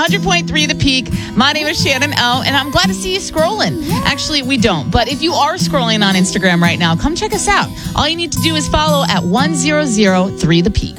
100.3 The Peak. My name is Shannon O, and I'm glad to see you scrolling. Actually, we don't. But if you are scrolling on Instagram right now, come check us out. All you need to do is follow at 1003 The Peak.